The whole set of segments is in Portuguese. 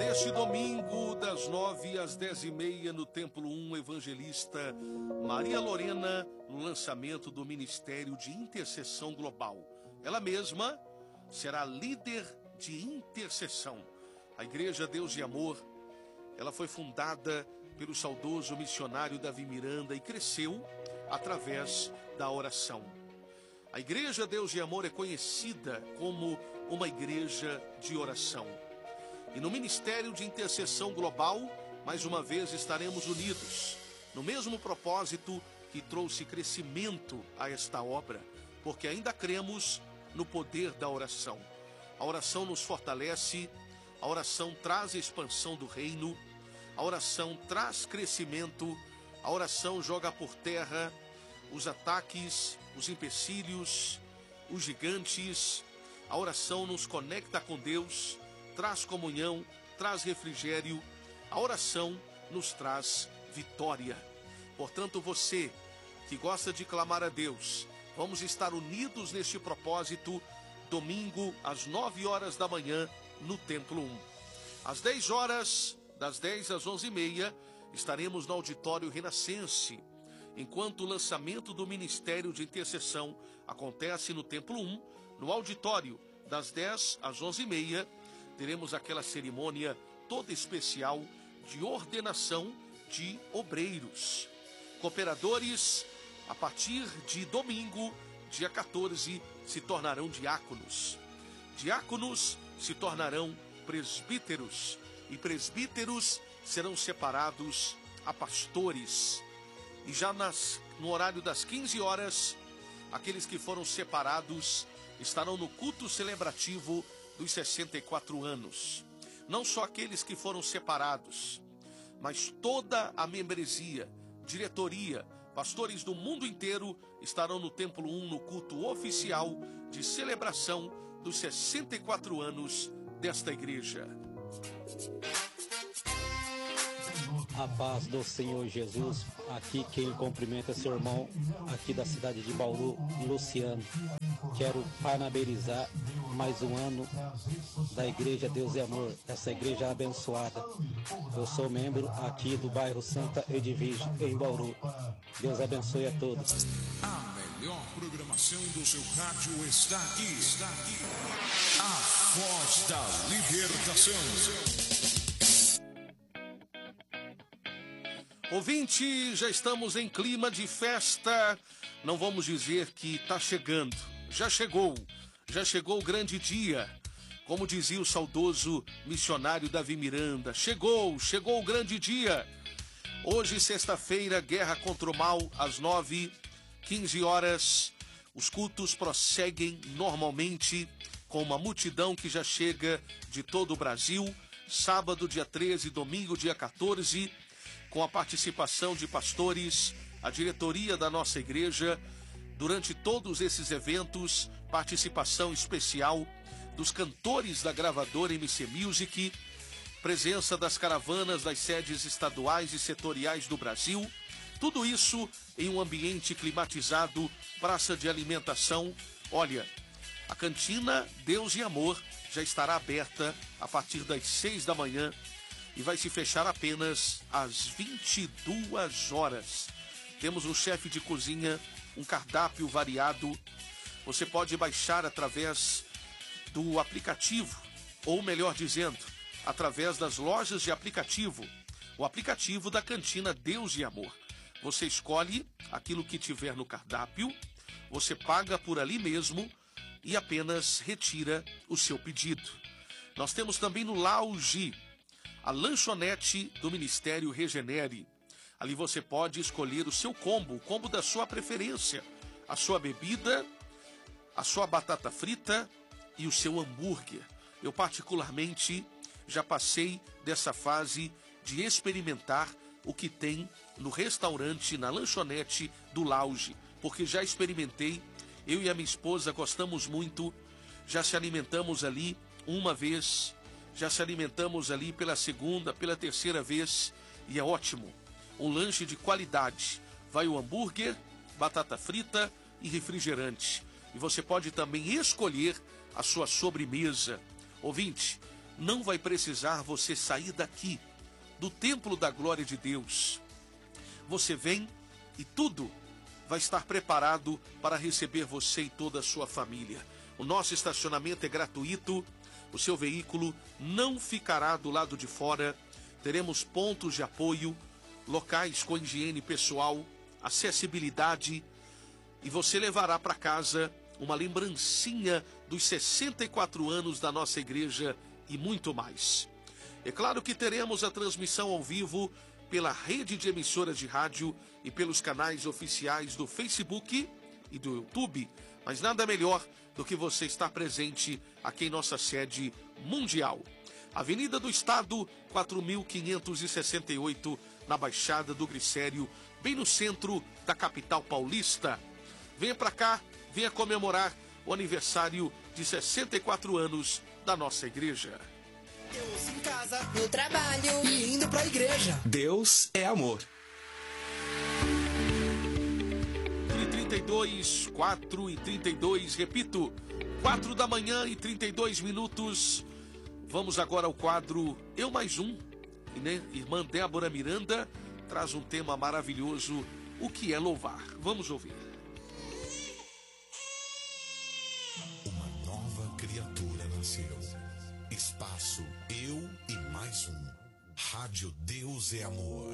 Neste domingo, das 9 às 10h30, no Templo 1, evangelista Maria Lorena, no lançamento do Ministério de Intercessão Global. Ela mesma será líder de intercessão. A Igreja Deus e Amor, ela foi fundada pelo saudoso missionário Davi Miranda e cresceu através da oração. A Igreja Deus e Amor é conhecida como uma igreja de oração. E no Ministério de Intercessão Global, mais uma vez estaremos unidos, no mesmo propósito que trouxe crescimento a esta obra, porque ainda cremos no poder da oração. A oração nos fortalece, a oração traz expansão do reino, a oração traz crescimento, a oração joga por terra os ataques, os empecilhos, os gigantes. A oração nos conecta com Deus, traz comunhão, traz refrigério. A oração nos traz vitória. Portanto, você que gosta de clamar a Deus, vamos estar unidos neste propósito, domingo, às 9 horas da manhã, no Templo 1. Às 10 horas, das 10 às 11h30, estaremos no Auditório Renascense, enquanto o lançamento do Ministério de Intercessão acontece no Templo 1, no auditório, das 10 às 11h30, teremos aquela cerimônia toda especial de ordenação de obreiros. Cooperadores, a partir de domingo, dia 14, se tornarão diáconos. Diáconos se tornarão presbíteros, e presbíteros serão separados a pastores. E já no horário das 15 horas, aqueles que foram separados estarão no culto celebrativo dos 64 anos. Não só aqueles que foram separados, mas toda a membresia, diretoria, pastores do mundo inteiro estarão no Templo 1 no culto oficial de celebração dos 64 anos desta igreja. A paz do Senhor Jesus. Aqui quem cumprimenta é seu irmão aqui da cidade de Bauru, Luciano. Quero parabenizar mais um ano da Igreja Deus e Amor, essa igreja abençoada. Eu sou membro aqui do bairro Santa Edvige, em Bauru. Deus abençoe a todos. A melhor programação do seu rádio está aqui. A Voz da Libertação. Ouvinte, já estamos em clima de festa. Não vamos dizer que está chegando. Já chegou o grande dia. Como dizia o saudoso missionário Davi Miranda, chegou o grande dia. Hoje, sexta-feira, guerra contra o mal, às 9h15. Os cultos prosseguem normalmente, com uma multidão que já chega de todo o Brasil. Sábado, dia 13, domingo, dia 14, com a participação de pastores, a diretoria da nossa igreja. Durante todos esses eventos, participação especial dos cantores da gravadora MC Music, presença das caravanas das sedes estaduais e setoriais do Brasil, tudo isso em um ambiente climatizado, praça de alimentação. Olha, a cantina Deus e Amor já estará aberta a partir das 6 da manhã e vai se fechar apenas às 22 horas. Temos um chefe de cozinha, um cardápio variado. Você pode baixar através do aplicativo, ou melhor dizendo, através das lojas de aplicativo, o aplicativo da cantina Deus e Amor. Você escolhe aquilo que tiver no cardápio, você paga por ali mesmo e apenas retira o seu pedido. Nós temos também no Lounge a lanchonete do Ministério Regenere. Ali você pode escolher o seu combo, o combo da sua preferência, a sua bebida, a sua batata frita e o seu hambúrguer. Eu particularmente já passei dessa fase de experimentar o que tem no restaurante, na lanchonete do Lounge, porque já experimentei, eu e a minha esposa gostamos muito, já se alimentamos ali uma vez, já se alimentamos ali pela segunda, pela terceira vez, e é ótimo. Um lanche de qualidade. Vai o hambúrguer, batata frita e refrigerante. E você pode também escolher a sua sobremesa. Ouvinte, não vai precisar você sair daqui, do templo da glória de Deus. Você vem e tudo vai estar preparado para receber você e toda a sua família. O nosso estacionamento é gratuito, o seu veículo não ficará do lado de fora, teremos pontos de apoio, locais com higiene pessoal, acessibilidade, e você levará para casa uma lembrancinha dos 64 anos da nossa igreja e muito mais. É claro que teremos a transmissão ao vivo pela rede de emissoras de rádio e pelos canais oficiais do Facebook e do YouTube, mas nada melhor do que você estar presente aqui em nossa sede mundial. Avenida do Estado, 4.568, na Baixada do Glicério, bem no centro da capital paulista. Venha para cá, venha comemorar o aniversário de 64 anos da nossa igreja. Deus em casa, no trabalho e indo pra igreja. Deus é amor. 32, 4h32, repito, 4 da manhã e 32 minutos. Vamos agora ao quadro Eu Mais Um. E, né, irmã Débora Miranda traz um tema maravilhoso, o que é louvar. Vamos ouvir. Uma nova criatura nasceu. Espaço Eu e Mais Um. Rádio Deus é Amor.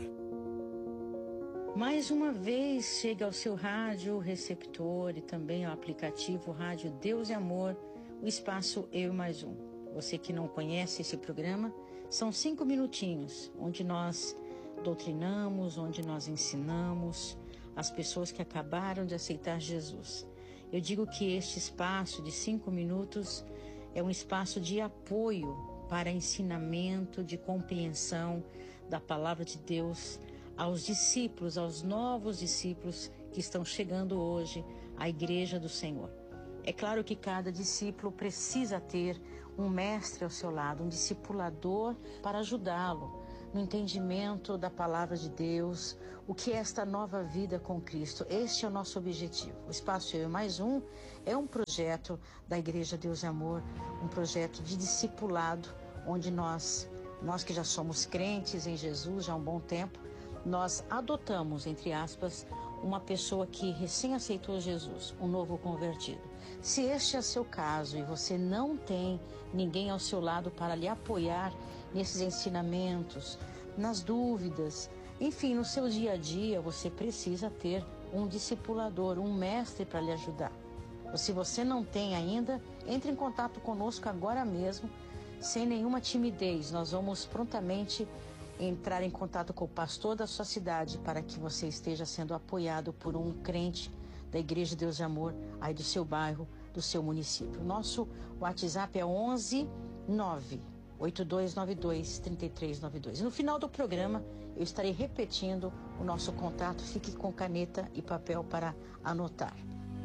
Mais uma vez chega ao seu rádio receptor e também ao aplicativo Rádio Deus é Amor, o espaço Eu e Mais Um. Você que não conhece esse programa, são 5 minutinhos, onde nós doutrinamos, onde nós ensinamos as pessoas que acabaram de aceitar Jesus. Eu digo que este espaço de 5 minutos é um espaço de apoio para ensinamento, de compreensão da palavra de Deus aos discípulos, aos novos discípulos que estão chegando hoje à Igreja do Senhor. É claro que cada discípulo precisa ter um mestre ao seu lado, um discipulador para ajudá-lo no entendimento da palavra de Deus, o que é esta nova vida com Cristo. Este é o nosso objetivo. O Espaço Eu e Mais Um é um projeto da Igreja Deus é Amor, um projeto de discipulado, onde nós que já somos crentes em Jesus já há um bom tempo, nós adotamos, entre aspas, uma pessoa que recém aceitou Jesus, um novo convertido. Se este é seu caso e você não tem ninguém ao seu lado para lhe apoiar nesses ensinamentos, nas dúvidas, enfim, no seu dia a dia, você precisa ter um discipulador, um mestre para lhe ajudar. Ou se você não tem ainda, entre em contato conosco agora mesmo, sem nenhuma timidez. Nós vamos prontamente entrar em contato com o pastor da sua cidade para que você esteja sendo apoiado por um crente da Igreja Deus de Amor, aí do seu bairro, do seu município. Nosso WhatsApp é 11 9 8292 3392. No final do programa, eu estarei repetindo o nosso contato. Fique com caneta e papel para anotar.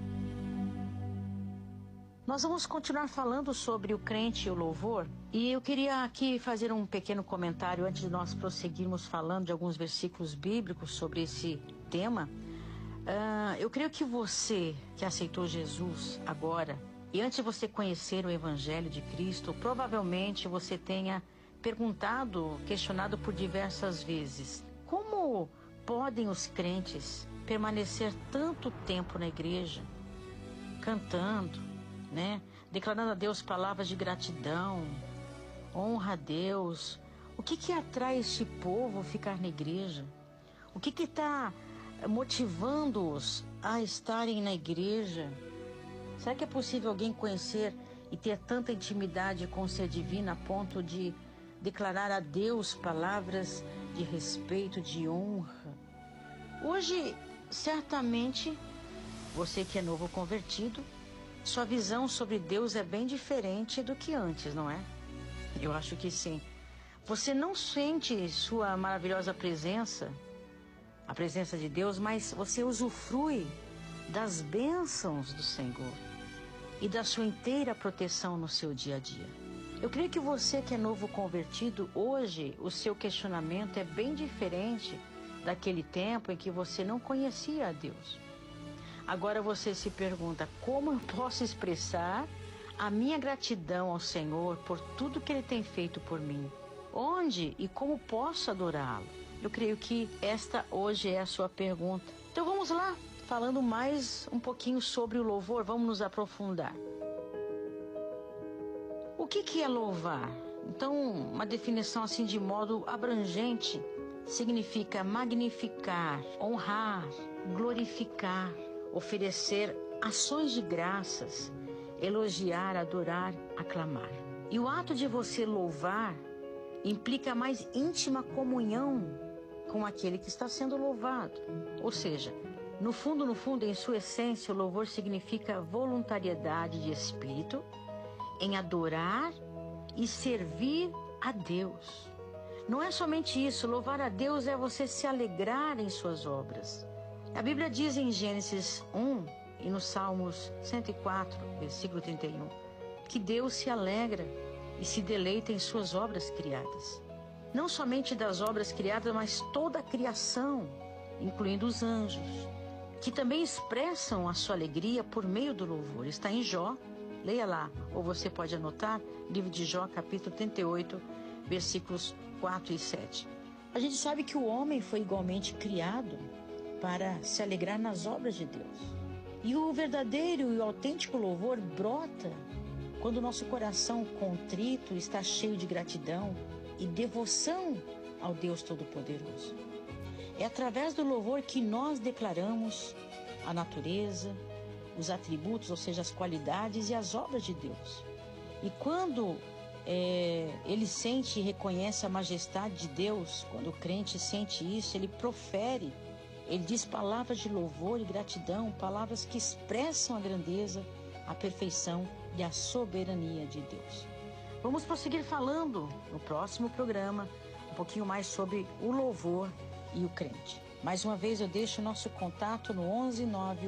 Nós vamos continuar falando sobre o crente e o louvor, e eu queria aqui fazer um pequeno comentário antes de nós prosseguirmos falando de alguns versículos bíblicos sobre esse tema. Eu creio que você que aceitou Jesus agora, e antes de você conhecer o Evangelho de Cristo, provavelmente você tenha questionado por diversas vezes: como podem os crentes permanecer tanto tempo na igreja, cantando, declarando a Deus palavras de gratidão, honra a Deus? O que atrai este povo a ficar na igreja? O que está motivando-os a estarem na igreja? Será que é possível alguém conhecer e ter tanta intimidade com o ser divino a ponto de declarar a Deus palavras de respeito, de honra? Hoje, certamente, você que é novo convertido, sua visão sobre Deus é bem diferente do que antes, não é? Eu acho que sim. Você não sente sua maravilhosa presença, a presença de Deus, mas você usufrui das bênçãos do Senhor e da sua inteira proteção no seu dia a dia. Eu creio que você que é novo convertido, hoje o seu questionamento é bem diferente daquele tempo em que você não conhecia a Deus. Agora você se pergunta: como eu posso expressar a minha gratidão ao Senhor por tudo que Ele tem feito por mim? Onde e como posso adorá-lo? Eu creio que esta hoje é a sua pergunta. Então vamos lá, falando mais um pouquinho sobre o louvor, vamos nos aprofundar. O que é louvar? Então, uma definição assim de modo abrangente significa magnificar, honrar, glorificar, oferecer ações de graças, elogiar, adorar, aclamar. E o ato de você louvar implica mais íntima comunhão com aquele que está sendo louvado. Ou seja, no fundo, em sua essência, o louvor significa voluntariedade de espírito em adorar e servir a Deus. Não é somente isso, louvar a Deus é você se alegrar em suas obras. A Bíblia diz em Gênesis 1 e no Salmos 104, versículo 31, que Deus se alegra e se deleita em suas obras criadas. Não somente das obras criadas, mas toda a criação, incluindo os anjos, que também expressam a sua alegria por meio do louvor. Está em Jó, leia lá, ou você pode anotar, livro de Jó, capítulo 38, versículos 4 e 7. A gente sabe que o homem foi igualmente criado para se alegrar nas obras de Deus. E o verdadeiro e o autêntico louvor brota quando o nosso coração contrito está cheio de gratidão e devoção ao Deus Todo-Poderoso. É através do louvor que nós declaramos a natureza, os atributos, ou seja, as qualidades e as obras de Deus. E quando ele sente e reconhece a majestade de Deus, quando o crente sente isso, ele profere, ele diz palavras de louvor e gratidão, palavras que expressam a grandeza, a perfeição e a soberania de Deus. Vamos prosseguir falando no próximo programa um pouquinho mais sobre o louvor e o crente. Mais uma vez eu deixo o nosso contato no 11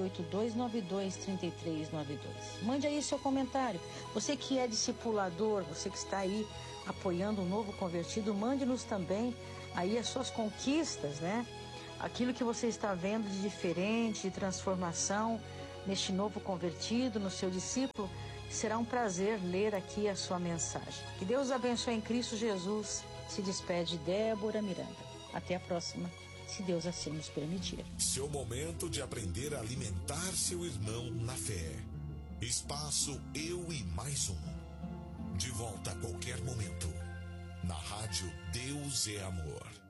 98292 3392. Mande aí seu comentário. Você que é discipulador, você que está aí apoiando um novo convertido, mande-nos também aí as suas conquistas, né? Aquilo que você está vendo de diferente, de transformação neste novo convertido, no seu discípulo. Será um prazer ler aqui a sua mensagem. Que Deus abençoe em Cristo Jesus. Se despede Débora Miranda. Até a próxima, se Deus assim nos permitir. Seu momento de aprender a alimentar seu irmão na fé. Espaço Eu e Mais Um. De volta a qualquer momento. Na rádio Deus é Amor.